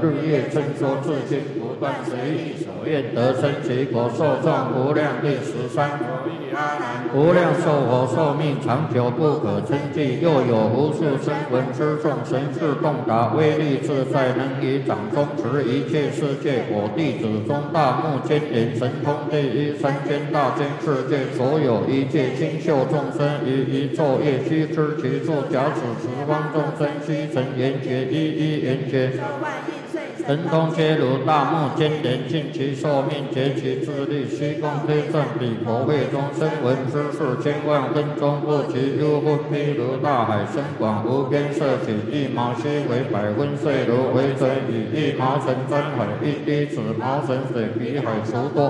日夜伸缩至今，不断随意所愿得生其果，受众无量。第13。无量寿佛寿命长久不可称计，又有无数声闻之众，神智洞达，威力自在，能以掌中持一切世界。我弟子中大目犍连神通第一，三千大千世界所有一切清秀众生，于一昼夜悉知其处。假使十方众生悉成圆觉，一一圆觉。神通皆如大目犍连，尽其寿命，竭其智力，虚空推证彼佛会中声闻之事，千万分钟不及。幽分譬如大海深广无边，色起一毛悉为百分碎如微尘，以一毛尘沾海，一滴子毛尘水比海除多。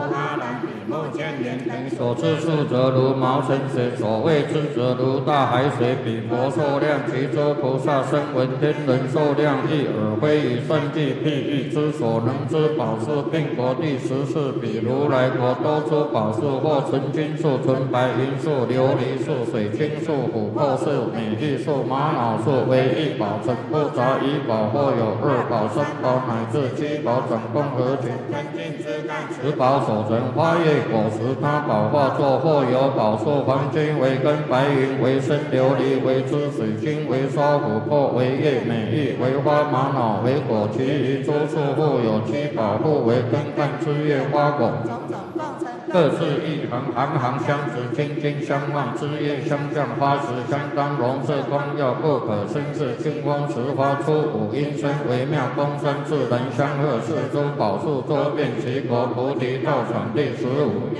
所知数则如毛尘水，所谓知则如大海水。彼佛寿量，其诸菩萨声闻天人寿量，亦尔非以算计譬喻之所能知宝树，并国第14。彼如来国多出宝树，或纯金树、纯白银树、琉璃树、水晶树、琥珀树、美玉树、玛瑙树，为一宝成不杂一宝，或有2宝、3宝乃至7宝，总共合群。十宝所成花叶果实，他宝化作，或有宝树，黄金为根，白云为身，琉璃为枝，水晶为梢，琥珀为叶，美玉为花，玛瑙为果。其余诸树或有7宝，互为根干枝叶花果。各自一行，行行相持，金金相望，枝叶相向，花实相当，容色光耀，不可生视。清风时发出五音声，微妙风声，自然相和。四诸宝树周遍其国，菩提道场第15。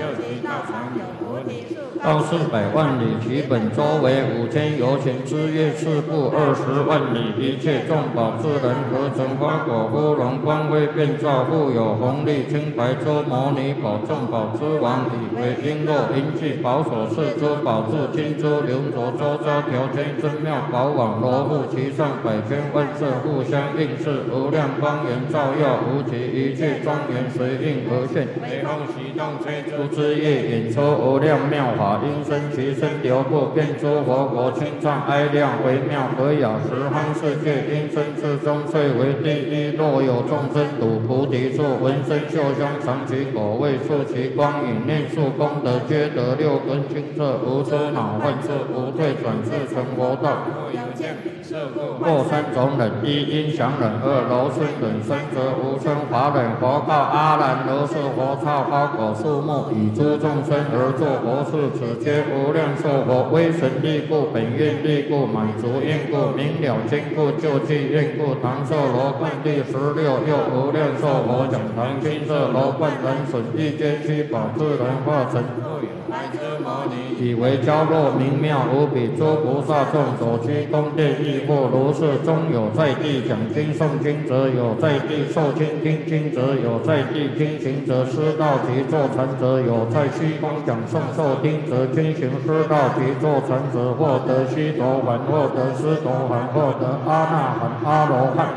到400万里，其本周为5000由旬，枝叶四部20万里，一切众宝自然合成，花果芙蓉，光辉遍照，复有红利清白周摩尼宝，众宝之王，以为璎珞银器宝所饰，诸宝柱金珠流浊，周遭条圈真妙宝网，罗布其上百千万色，互相映饰，无量光源照耀无极，一切庄严随应而现。雷风习动吹出枝叶，演出无量妙法，音声其声流布，遍诸佛国，清唱哀亮，微妙和雅，十方世界音声之中最为第一。若有众生睹菩提树，闻声嗅香，尝其果味，触其光影，念数功德，皆得6根清澈，无出恼患世，无退转世，成佛道。或3种忍：一音响忍，二柔顺忍，三则无声法忍。佛告阿难：如是佛刹花果树木，以诸众生而作佛事，此皆无量寿佛，威神力故，本愿力故，满足愿故，明了坚固，救济愿故。唐寿罗冠第16，又无量寿佛讲堂，金色罗冠然损，一皆七宝自然化成。以为娇弱明妙无比，诸菩萨众所居宫殿亦或如是。中有在地讲经诵经者，有在地受经听经者，有在地听行者，师道及坐禅者，有在虚空讲诵受听者。经行师道及坐禅者，获得须陀洹，获得斯陀含，获得阿那含、阿罗汉。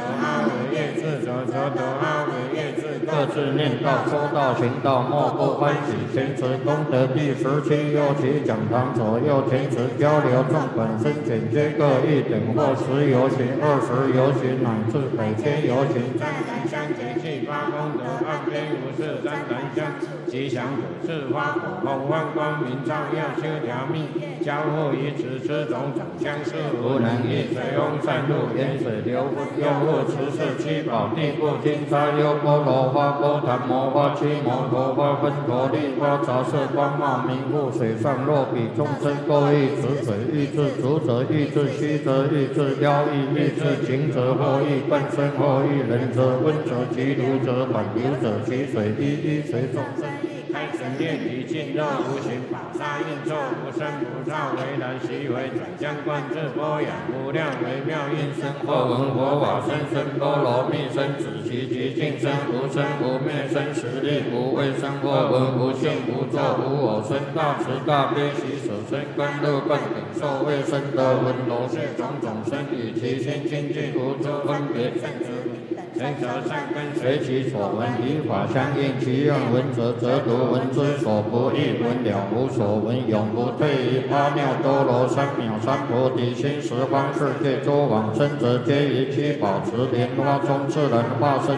各自念道、说道、行道，莫不欢喜。前持功德第17，又其讲堂左右前持交流，众本身简皆各一等，或10由旬、20由旬，乃至100千由旬。三檀香结气发功德，岸边无事三檀香，吉祥果是花果，红幻光明照耀，修条密，交互于此，此种长相似，无能易。水翁散入，盐水流不又复持是七宝，地不金沙优波罗花、波檀摩花、七摩陀花、分陀利花，杂色光茂明覆水上，若比众生各欲此水，欲至足者，欲至虚则，欲至妖异，欲至情者，或欲半身，或欲人者，温者其如者，反流者其水，一随众生。开神念体尽肉无形，宝沙应作无生不造，为然习为转将观自波雅，无量微妙音声，或闻佛法声声波罗蜜声，止其极静声，无生无灭声，实力无畏声，或闻无性无作无我声，大慈大悲喜舍声，观乐观顶受未生得闻罗是种种声，与其心清净无诸分别。 身舍善根随其所闻，依法相应，其愿闻者则读，闻之所不亦闻了无所闻，永不退于阿耨多罗三藐三菩提心，十方世界诸往生者，皆以其宝持莲花中自然化身。